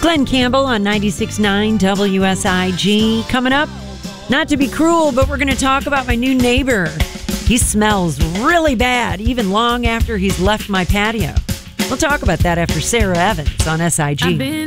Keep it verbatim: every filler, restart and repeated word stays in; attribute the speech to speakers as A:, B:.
A: Glenn Campbell on ninety-six point nine W S I G. Coming up, not to be cruel, but we're going to talk about my new neighbor. He smells really bad, even long after he's left my patio. We'll talk about that after Sarah Evans on S I G.